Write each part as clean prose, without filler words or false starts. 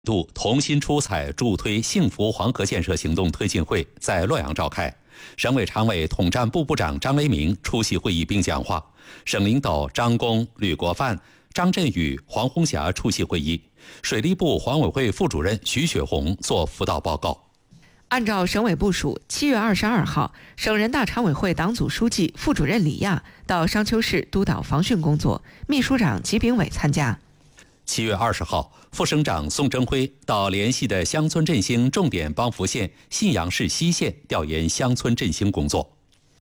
度同心出彩助推幸福黄河建设行动推进会在洛阳召开，省委常委统战部部长张维民出席会议并讲话，省领导张工、吕国范、张振宇、黄红霞出席会议，水利部环委会副主任徐雪红作辅导报告。 按照省委部署，7月22号，省人大常委会党组书记、副主任李亚到商丘市督导防汛工作，秘书长吉炳伟参加。 7月20号，副省长宋征辉到联系的乡村振兴重点帮扶县信阳市西县调研乡村振兴工作。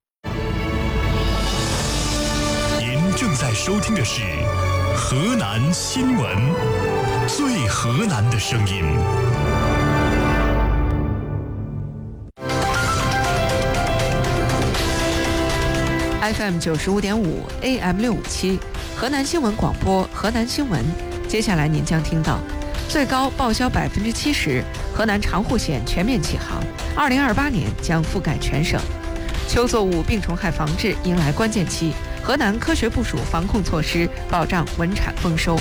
您正在收听的是河南新闻，最河南的声音。 FM 95.5 AM 657，河南新闻广播，河南新闻。接下来您将听到：最高报销70%，河南长户县全面起航，2028年将覆盖全省。秋作物病虫害防治迎来关键期，河南科学部署防控措施，保障稳产丰收。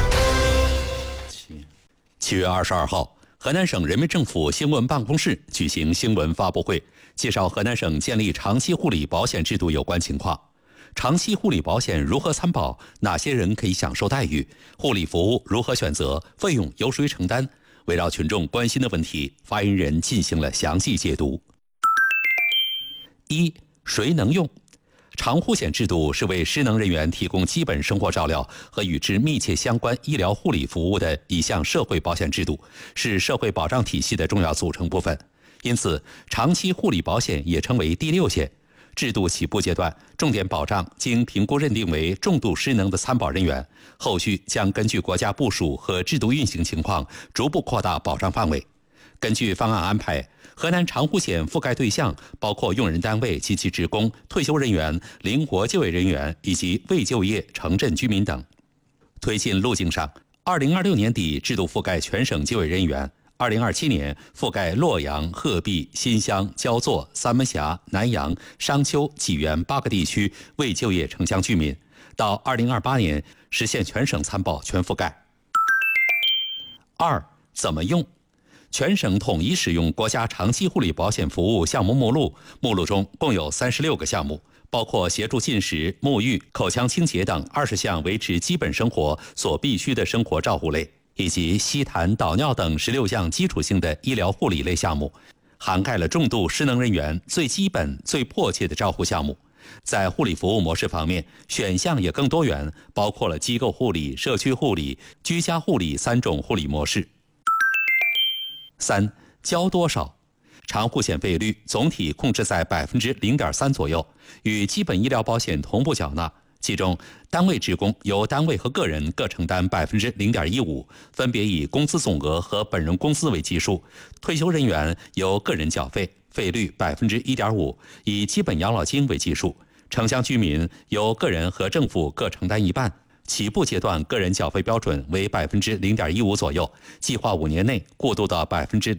7月22号，河南省人民政府新闻办公室举行新闻发布会，介绍河南省建立长期护理保险制度有关情况。长期护理保险如何参保？哪些人可以享受待遇？护理服务如何选择？费用由谁承担？围绕群众关心的问题，发言人进行了详细解读。1. 谁能用？长护险制度是为失能人员提供基本生活照料和与之密切相关医疗护理服务的一项社会保险制度，是社会保障体系的重要组成部分。因此，长期护理保险也称为第6险。制度起步阶段，重点保障经评估认定为重度失能的参保人员，后续将根据国家部署和制度运行情况，逐步扩大保障范围。根据方案安排，河南长护险覆盖对象包括用人单位及其职工、退休人员、灵活就业人员以及未就业城镇居民等。推进路径上，2026年底制度覆盖全省就业人员，2027年覆盖洛阳、鹤壁、新乡、焦作、三门峡、南阳、商丘、济源8个地区未就业城乡居民，到2028年实现全省参保全覆盖。2. 怎么用？全省统一使用国家长期护理保险服务项目目录，目录中共有36个项目，包括协助进食、沐浴、口腔清洁等20项维持基本生活所必需的生活照护类，以及吸痰、导尿等16项基础性的医疗护理类项目，涵盖了重度失能人员最基本、最迫切的照护项目。在护理服务模式方面，选项也更多元，包括了机构护理、社区护理、居家护理3种护理模式。3. 交多少？长护险费率总体控制在0.3%左右，与基本医疗保险同步缴纳。其中，单位职工由单位和个人各承担0.15%，分别以工资总额和本人工资为基数；退休人员由个人缴费，费率1.5%，以基本养老金为基数；城乡居民由个人和政府各承担一半。起步阶段个人缴费标准为0.15%左右，计划5年内过渡到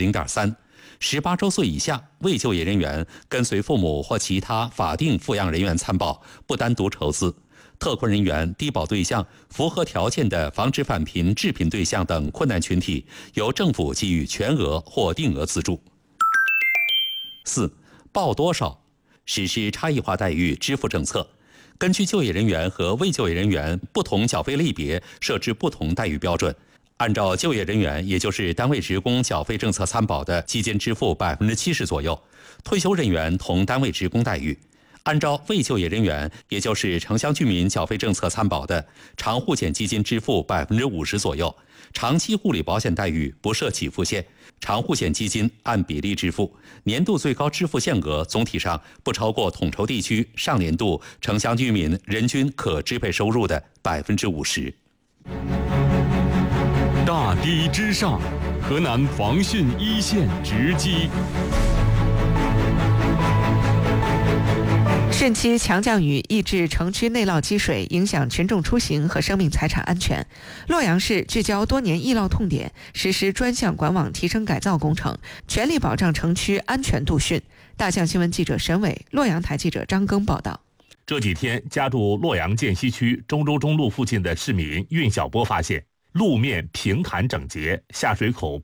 0.3%。18周岁以下未就业人员跟随父母或其他法定抚养人员参保，不单独筹资。特困人员、低保对象、符合条件的防止返贫致贫对象等困难群体，由政府给予全额或定额资助。4. 报多少？实施差异化待遇支付政策。根据就业人员和未就业人员不同缴费类别设置不同待遇标准，按照就业人员也就是单位职工缴费政策参保的期间支付70%左右，退休人员同单位职工待遇。按照未就业人员也就是城乡居民缴费政策参保的长护险基金支付50%左右，长期护理保险待遇不设起付线，长护险基金按比例支付，年度最高支付限额总体上不超过统筹地区上年度城乡居民人均可支配收入的50%。 大堤之上，河南防汛一线直击。 汛期强降雨抑制城区内涝积水，影响群众出行和生命财产安全。洛阳市聚焦多年易涝痛点，实施专项管网提升改造工程，全力保障城区安全度汛。大象新闻记者沈伟，洛阳台记者张庚报道。 这几天家住洛阳涧西区中州中路附近的市民运小波发现， 路面平坦整洁，下水口